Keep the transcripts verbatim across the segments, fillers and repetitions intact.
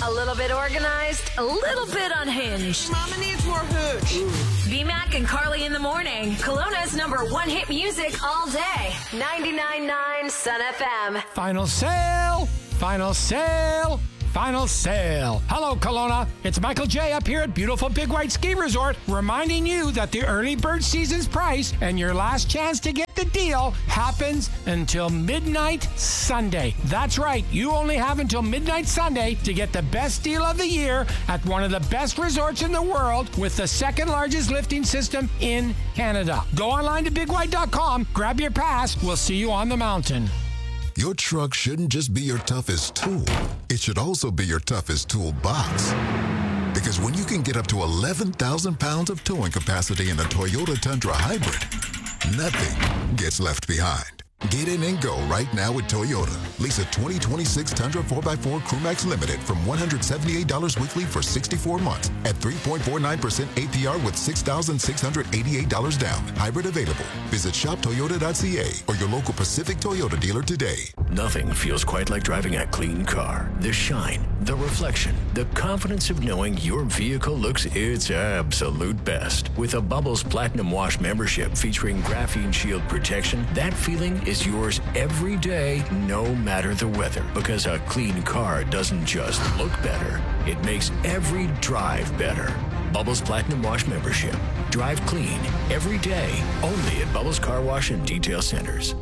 A little bit organized, a little bit unhinged. Mama needs more hooch. B-Mac and Carly in the morning. Kelowna's number one hit music all day. ninety-nine point nine Sun F M. Final sale! Final sale! Final sale. Hello, Kelowna. It's Michael J. up here at beautiful Big White Ski Resort, reminding you that the early bird season's price and your last chance to get the deal happens until midnight Sunday. That's right. You only have until midnight Sunday to get the best deal of the year at one of the best resorts in the world with the second largest lifting system in Canada. Go online to big white dot com, grab your pass. We'll see you on the mountain. Your truck shouldn't just be your toughest tool. It should also be your toughest toolbox. Because when you can get up to eleven thousand pounds of towing capacity in a Toyota Tundra Hybrid, nothing gets left behind. Get in and go right now with Toyota. Lease a twenty twenty-six Tundra four by four Crewmax Limited from one hundred seventy-eight dollars weekly for sixty-four months at three point four nine percent A P R with six thousand six hundred eighty-eight dollars down. Hybrid available. Visit shop toyota dot c a or your local Pacific Toyota dealer today. Nothing feels quite like driving a clean car. The shine, the reflection, the confidence of knowing your vehicle looks its absolute best. With a Bubbles Platinum Wash membership featuring graphene shield protection, that feeling is yours every day, no matter the weather. Because a clean car doesn't just look better, it makes every drive better. Bubbles Platinum Wash membership. Drive clean every day, only at Bubbles Car Wash and Detail Centers.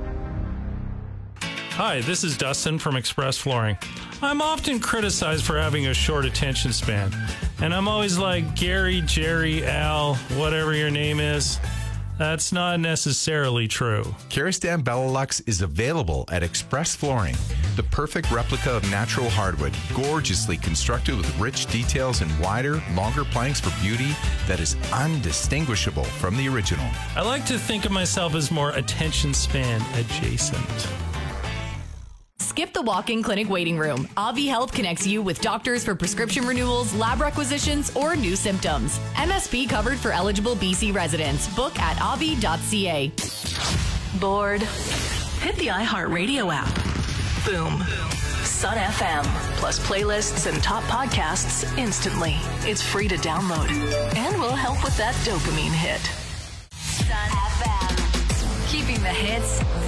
Hi, this is Dustin from Express Flooring. I'm often criticized for having a short attention span, and I'm always like, Gary, Jerry, Al, whatever your name is. That's not necessarily true. Keristan Bellalux is available at Express Flooring, the perfect replica of natural hardwood, gorgeously constructed with rich details and wider, longer planks for beauty that is undistinguishable from the original. I like to think of myself as more attention span adjacent. Skip the walk-in clinic waiting room. Avi Health connects you with doctors for prescription renewals, lab requisitions, or new symptoms. M S P covered for eligible B C residents. Book at avi dot c a. Bored? Hit the iHeartRadio app. Boom. Sun F M, plus playlists and top podcasts instantly. It's free to download and will help with that dopamine hit. Sun F M. Keeping the hits